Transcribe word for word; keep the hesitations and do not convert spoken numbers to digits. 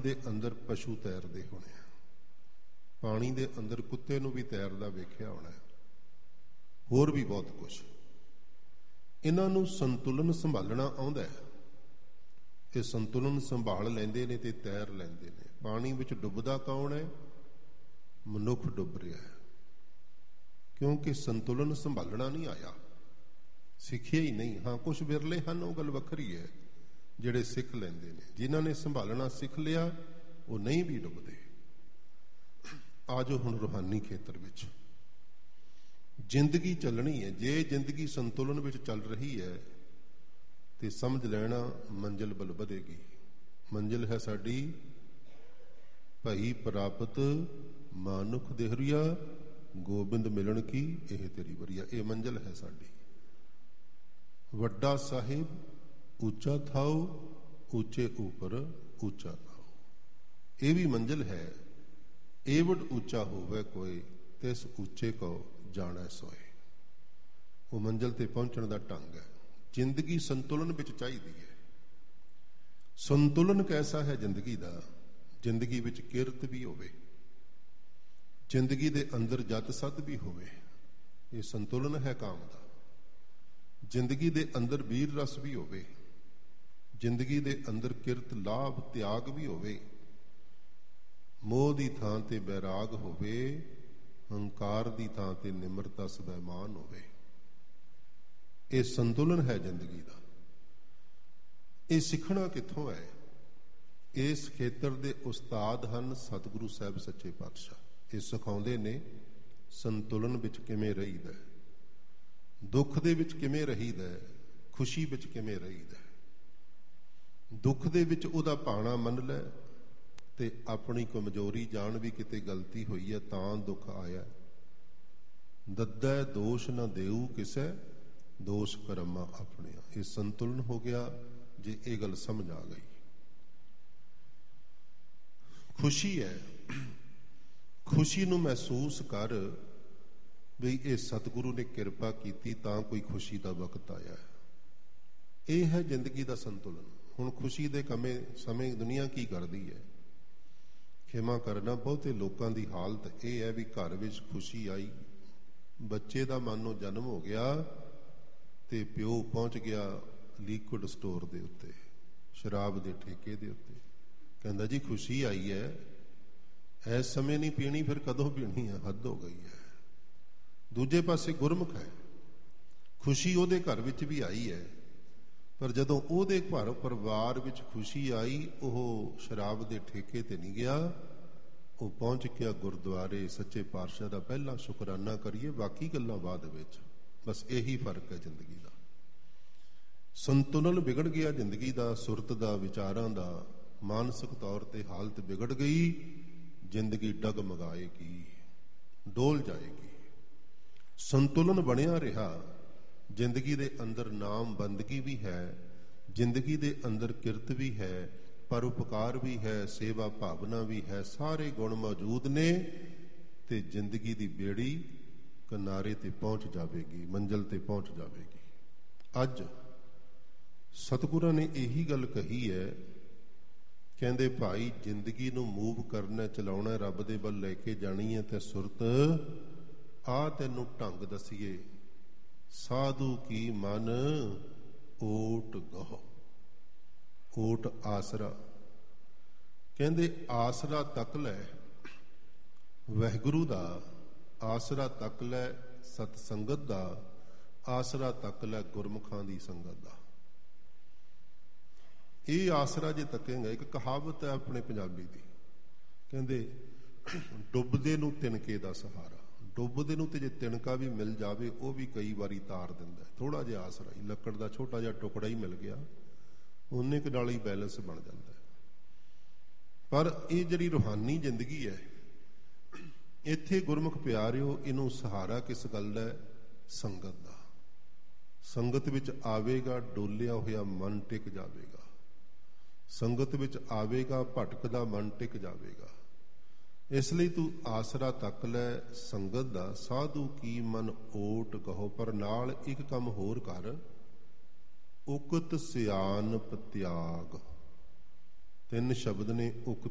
ਦੇ ਅੰਦਰ ਪਸ਼ੂ ਤੈਰਦੇ ਹੋਣੇ ਆ, ਪਾਣੀ ਦੇ ਅੰਦਰ ਕੁੱਤੇ ਨੂੰ ਵੀ ਤੈਰਦਾ ਵੇਖਿਆ ਹੋਣਾ, ਹੋਰ ਵੀ ਬਹੁਤ ਕੁਛ। ਇਹਨਾਂ ਨੂੰ ਸੰਤੁਲਨ ਸੰਭਾਲਣਾ ਆਉਂਦਾ ਹੈ। ਇਹ ਸੰਤੁਲਨ ਸੰਭਾਲ ਲੈਂਦੇ ਨੇ ਤੇ ਤੈਰ ਲੈਂਦੇ ਨੇ। ਪਾਣੀ ਵਿੱਚ ਡੁੱਬਦਾ ਕੌਣ ਹੈ? ਮਨੁੱਖ ਡੁੱਬ ਰਿਹਾ ਹੈ, ਕਿਉਂਕਿ ਸੰਤੁਲਨ ਸੰਭਾਲਣਾ ਨਹੀਂ ਆਇਆ, ਸਿੱਖਿਆ ਹੀ ਨਹੀਂ। ਹਾਂ, ਕੁਛ ਵਿਰਲੇ ਹਨ, ਉਹ ਗੱਲ ਵੱਖਰੀ ਹੈ, ਜਿਹੜੇ ਸਿੱਖ ਲੈਂਦੇ ਨੇ। ਜਿਨ੍ਹਾਂ ਨੇ ਸੰਭਾਲਣਾ ਸਿੱਖ ਲਿਆ ਉਹ ਨਹੀਂ ਵੀ ਡੁੱਬਦੇ। ਆ ਜਾਓ ਹੁਣ ਰੂਹਾਨੀ ਖੇਤਰ ਵਿੱਚ। ਜ਼ਿੰਦਗੀ ਚੱਲਣੀ ਹੈ, ਜੇ ਜ਼ਿੰਦਗੀ ਸੰਤੁਲਨ ਵਿੱਚ ਚੱਲ ਰਹੀ ਹੈ ਤੇ ਸਮਝ ਲੈਣਾ ਮੰਜ਼ਿਲ ਵੱਲ ਵਧੇਗੀ। ਮੰਜ਼ਿਲ ਹੈ ਸਾਡੀ ਭਈ ਪ੍ਰਾਪਤ ਮਾਨੁਖ ਦੇਹਰੀਆ, ਗੋਬਿੰਦ ਮਿਲਣ ਕੀ ਇਹ ਤੇਰੀ ਵਰੀਆ। ਇਹ ਮੰਜ਼ਿਲ ਹੈ ਸਾਡੀ। ਵੱਡਾ ਸਾਹਿਬ ਉੱਚਾ ਥਾਓ, ਉੱਚੇ ਉੱਪਰ ਉੱਚਾ ਥਾਓ। ਇਹ ਵੀ ਮੰਜ਼ਿਲ ਹੈ। ਏਵਡ ਉੱਚਾ ਹੋਵੇ ਕੋਈ, ਤਿਸ ਉੱਚੇ ਕੋ ਜਾਣਾ ਸੋਏ। ਉਹ ਮੰਜ਼ਿਲ ਤੇ ਪਹੁੰਚਣ ਦਾ ਢੰਗ ਹੈ। ਜ਼ਿੰਦਗੀ ਸੰਤੁਲਨ ਵਿੱਚ ਚਾਹੀਦੀ ਹੈ। ਸੰਤੁਲਨ ਕੈਸਾ ਹੈ ਜ਼ਿੰਦਗੀ ਦਾ? ਜ਼ਿੰਦਗੀ ਵਿੱਚ ਕਿਰਤ ਵੀ ਹੋਵੇ, ਜ਼ਿੰਦਗੀ ਦੇ ਅੰਦਰ ਜਤ ਸਤ ਵੀ ਹੋਵੇ। ਇਹ ਸੰਤੁਲਨ ਹੈ ਕਾਮ ਦਾ। ਜ਼ਿੰਦਗੀ ਦੇ ਅੰਦਰ ਵੀਰ ਰਸ ਵੀ ਹੋਵੇ, ਜ਼ਿੰਦਗੀ ਦੇ ਅੰਦਰ ਕਿਰਤ ਲਾਭ ਤਿਆਗ ਵੀ ਹੋਵੇ। ਮੋਹ ਦੀ ਥਾਂ ਤੇ ਬੈਰਾਗ ਹੋਵੇ, ਹੰਕਾਰ ਦੀ ਥਾਂ ਤੇ ਨਿਮਰਤਾ ਸਵੈਮਾਨ ਹੋਵੇ। ਇਹ ਸੰਤੁਲਨ ਹੈ ਜ਼ਿੰਦਗੀ ਦਾ। ਇਹ ਸਿੱਖਣਾ ਕਿੱਥੋਂ ਹੈ? ਇਸ ਖੇਤਰ ਦੇ ਉਸਤਾਦ ਹਨ ਸਤਿਗੁਰੂ ਸਾਹਿਬ ਸੱਚੇ ਪਾਤਸ਼ਾਹ। ਇਹ ਸਿਖਾਉਂਦੇ ਨੇ ਸੰਤੁਲਨ ਵਿੱਚ ਕਿਵੇਂ ਰਹੀਦਾ, ਦੁੱਖ ਦੇ ਵਿੱਚ ਕਿਵੇਂ ਰਹੀਦਾ, ਖੁਸ਼ੀ ਵਿੱਚ ਕਿਵੇਂ ਰਹੀਦਾ। ਦੁੱਖ ਦੇ ਵਿੱਚ ਉਹਦਾ ਭਾਣਾ ਮੰਨ ਲੈ ਤੇ ਆਪਣੀ ਕਮਜ਼ੋਰੀ ਜਾਣ ਵੀ ਕਿਤੇ ਗਲਤੀ ਹੋਈ ਹੈ ਤਾਂ ਦੁੱਖ ਆਇਆ। ਦੱਦੈ ਦੋਸ਼ ਨਾ ਦੇਊ ਕਿਸੇ, ਦੋਸ਼ ਕਰਮਾ ਆਪਣੇ। ਇਹ ਸੰਤੁਲਨ ਹੋ ਗਿਆ ਜੇ ਇਹ ਗੱਲ ਸਮਝ ਆ ਗਈ। ਖੁਸ਼ੀ ਹੈ, ਖੁਸ਼ੀ ਨੂੰ ਮਹਿਸੂਸ ਕਰ ਵੀ ਇਹ ਸਤਿਗੁਰੂ ਨੇ ਕਿਰਪਾ ਕੀਤੀ ਤਾਂ ਕੋਈ ਖੁਸ਼ੀ ਦਾ ਵਕਤ ਆਇਆ। ਇਹ ਹੈ ਜ਼ਿੰਦਗੀ ਦਾ ਸੰਤੁਲਨ। ਹੁਣ ਖੁਸ਼ੀ ਦੇ ਕਮੇ ਸਮੇਂ ਦੁਨੀਆ ਕੀ ਕਰਦੀ ਹੈ? ਖਿਮਾ ਕਰਨਾ, ਬਹੁਤੇ ਲੋਕਾਂ ਦੀ ਹਾਲਤ ਇਹ ਹੈ ਵੀ ਘਰ ਵਿੱਚ ਖੁਸ਼ੀ ਆਈ, ਬੱਚੇ ਦਾ ਮਾਨੋ ਜਨਮ ਹੋ ਗਿਆ ਤੇ ਪਿਓ ਪਹੁੰਚ ਗਿਆ ਲਿਕੁਇਡ ਸਟੋਰ ਦੇ ਉੱਤੇ, ਸ਼ਰਾਬ ਦੇ ਠੇਕੇ ਦੇ ਉੱਤੇ, ਕਹਿੰਦਾ ਜੀ ਖੁਸ਼ੀ ਆਈ ਹੈ, ਇਸ ਸਮੇਂ ਨਹੀਂ ਪੀਣੀ ਫਿਰ ਕਦੋਂ ਪੀਣੀ ਹੈ? ਹੱਦ ਹੋ ਗਈ ਹੈ। ਦੂਜੇ ਪਾਸੇ ਗੁਰਮੁਖ ਹੈ, ਖੁਸ਼ੀ ਉਹਦੇ ਘਰ ਵਿੱਚ ਵੀ ਆਈ ਹੈ, ਪਰ ਜਦੋਂ ਉਹਦੇ ਘਰ ਪਰਿਵਾਰ ਵਿੱਚ ਖੁਸ਼ੀ ਆਈ ਉਹ ਸ਼ਰਾਬ ਦੇ ਠੇਕੇ ਤੇ ਨਹੀਂ ਗਿਆ, ਉਹ ਪਹੁੰਚ ਗਿਆ ਗੁਰਦੁਆਰੇ ਸੱਚੇ ਪਾਤਸ਼ਾਹ ਦਾ। ਪਹਿਲਾਂ ਸ਼ੁਕਰਾਨਾ ਕਰੀਏ, ਬਾਕੀ ਗੱਲਾਂ ਬਾਅਦ ਵਿੱਚ। ਬਸ ਇਹੀ ਫਰਕ ਹੈ ਜ਼ਿੰਦਗੀ ਦਾ। ਸੰਤੁਲਨ ਵਿਗੜ ਗਿਆ ਜ਼ਿੰਦਗੀ ਦਾ, ਸੁਰਤ ਦਾ, ਵਿਚਾਰਾਂ ਦਾ, ਮਾਨਸਿਕ ਤੌਰ ਤੇ ਹਾਲਤ ਵਿਗੜ ਗਈ, ਜ਼ਿੰਦਗੀ ਡਗਮਗਾਏਗੀ, ਡੋਲ ਜਾਏਗੀ। ਸੰਤੁਲਨ ਬਣਿਆ ਰਿਹਾ, ਜ਼ਿੰਦਗੀ ਦੇ ਅੰਦਰ ਨਾਮ ਬੰਦਗੀ ਵੀ ਹੈ, ਜ਼ਿੰਦਗੀ ਦੇ ਅੰਦਰ ਕਿਰਤ ਵੀ ਹੈ, ਪਰਉਪਕਾਰ ਵੀ ਹੈ, ਸੇਵਾ ਭਾਵਨਾ ਵੀ ਹੈ, ਸਾਰੇ ਗੁਣ ਮੌਜੂਦ ਨੇ ਤੇ ਜ਼ਿੰਦਗੀ ਦੀ ਬੇੜੀ ਕਿਨਾਰੇ ਤੇ ਪਹੁੰਚ ਜਾਵੇਗੀ, ਮੰਜ਼ਿਲ ਤੇ ਪਹੁੰਚ ਜਾਵੇਗੀ। ਅੱਜ ਸਤਿਗੁਰਾਂ ਨੇ ਇਹੀ ਗੱਲ ਕਹੀ ਹੈ, ਕਹਿੰਦੇ ਭਾਈ ਜ਼ਿੰਦਗੀ ਨੂੰ ਮੂਵ ਕਰਨਾ, ਚਲਾਉਣਾ, ਰੱਬ ਦੇ ਵੱਲ ਲੈ ਕੇ ਜਾਣੀ ਹੈ ਤੇ ਸੁਰਤ ਆ ਤੈਨੂੰ ਢੰਗ ਦਸੀਏ, ਸਾਧੂ ਕੀ ਮਨ ਓਟ ਗਹੋ। ਓਟ ਆਸਰਾ, ਕਹਿੰਦੇ ਆਸਰਾ ਤੱਕ ਲੈ ਵਾਹਿਗੁਰੂ ਦਾ, ਆਸਰਾ ਤੱਕ ਲੈ ਸਤ ਸੰਗਤ ਦਾ, ਆਸਰਾ ਤੱਕ ਲੈ ਗੁਰਮੁਖਾਂ ਦੀ ਸੰਗਤ ਦਾ। ਇਹ ਆਸਰਾ ਜੇ ਤੱਕੇਗਾ, ਇੱਕ ਕਹਾਵਤ ਹੈ ਆਪਣੇ ਪੰਜਾਬੀ ਦੀ, ਕਹਿੰਦੇ ਡੁੱਬਦੇ ਨੂੰ ਤਿਨਕੇ ਦਾ ਸਹਾਰਾ। ਡੁੱਬਦੇ ਨੂੰ ਤੇ ਜੇ ਤਿਨਕਾ ਵੀ ਮਿਲ ਜਾਵੇ ਉਹ ਵੀ ਕਈ ਵਾਰੀ ਤਾਰ ਦਿੰਦਾ। ਥੋੜਾ ਜਿਹਾ ਆਸਰਾ ਹੀ, ਲੱਕੜ ਦਾ ਛੋਟਾ ਜਿਹਾ ਟੁਕੜਾ ਹੀ ਮਿਲ ਗਿਆ, ਉਹਨੇ ਕੁ ਨਾਲ ਹੀ ਬੈਲੈਂਸ ਬਣ ਜਾਂਦਾ। ਪਰ ਇਹ ਜਿਹੜੀ ਰੂਹਾਨੀ ਜ਼ਿੰਦਗੀ ਹੈ, ਇੱਥੇ ਗੁਰਮੁਖ ਪਿਆਰਿਓ, ਇਹਨੂੰ ਸਹਾਰਾ ਕਿਸ ਗੱਲ ਦਾ? ਸੰਗਤ ਦਾ। ਸੰਗਤ ਵਿੱਚ ਆਵੇਗਾ ਡੋਲਿਆ ਹੋਇਆ ਮਨ ਟਿਕ ਜਾਵੇਗਾ, ਸੰਗਤ ਵਿੱਚ ਆਵੇਗਾ ਭਟਕਦਾ ਮਨ ਟਿਕ ਜਾਵੇਗਾ। ਇਸ ਲਈ ਤੂੰ ਆਸਰਾ ਤੱਕ ਲੈ ਸੰਗਤ ਦਾ, ਸਾਧੂ ਕੀ ਮਨ ਓਟ ਕਹੋ। ਪਰ ਨਾਲ ਇੱਕ ਕੰਮ ਹੋਰ ਕਰ, ਉਕਤ ਸਿਆਨਪ ਤਿਆਗ। ਤਿੰਨ ਸ਼ਬਦ ਨੇ, ਉਕਤ